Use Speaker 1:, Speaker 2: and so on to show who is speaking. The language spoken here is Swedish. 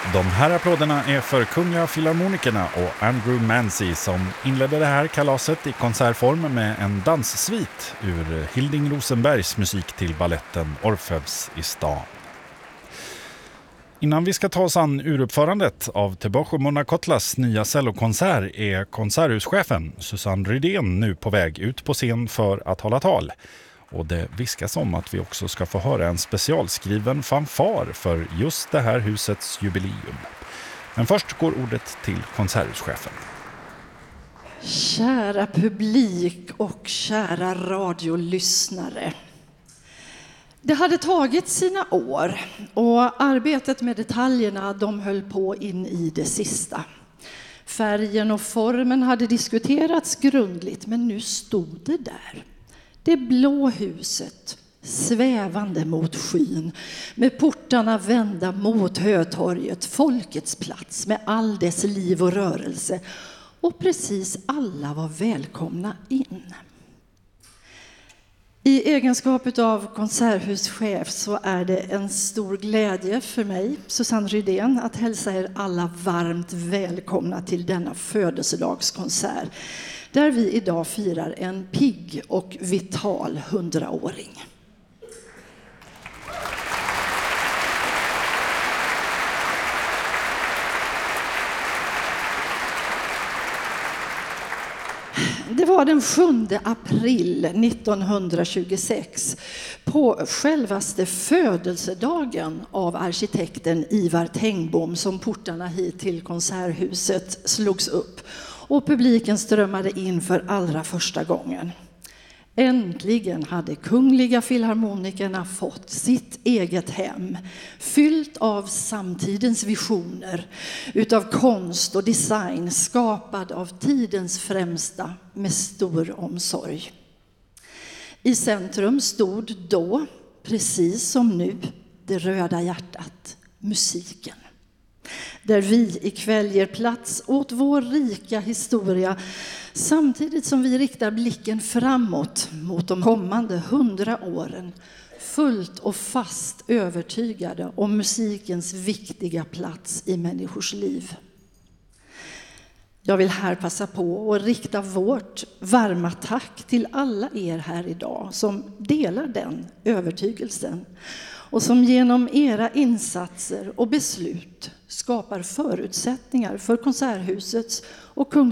Speaker 1: De här applåderna är för Kungliga Filharmonikerna och Andrew Mancy som inledde det här kalaset i konsertform med en danssvit ur Hilding Rosenbergs musik till balletten Orfeus i stan. Innan vi ska ta oss an uruppförandet av Tebogo Monacotlas nya cellokonsert är konserthuschefen Susanne Rydén nu på väg ut på scen för att hålla tal. Och det viskas om att vi också ska få höra en specialskriven fanfar för just det här husets jubileum. Men först går ordet till konserthuschefen.
Speaker 2: Kära publik och kära radiolyssnare. Det hade tagit sina år och arbetet med detaljerna de höll på in i det sista. Färgen och formen hade diskuterats grundligt, men nu stod det där. Det blå huset, svävande mot skyn, med portarna vända mot Hötorget, folkets plats med all dess liv och rörelse. Och precis alla var välkomna in. I egenskap av konserthuschef så är det en stor glädje för mig, Susanne Rydén, att hälsa er alla varmt välkomna till denna födelsedagskonsert. Där vi idag firar en pigg och vital 100-åring. Det var den 7 april 1926 på självaste födelsedagen av arkitekten Ivar Tengbom som portarna hit till konserthuset slogs upp och publiken strömmade in för allra första gången. Äntligen hade Kungliga Filharmonikerna fått sitt eget hem, fyllt av samtidens visioner, utav konst och design skapad av tidens främsta med stor omsorg. I centrum stod då, precis som nu, det röda hjärtat, musiken. Där vi ikväll ger plats åt vår rika historia samtidigt som vi riktar blicken framåt mot de kommande 100 åren, fullt och fast övertygade om musikens viktiga plats i människors liv. Jag vill här passa på att rikta vårt varma tack till alla er här idag som delar den övertygelsen och som genom era insatser och beslut skapar förutsättningar för konserthusets och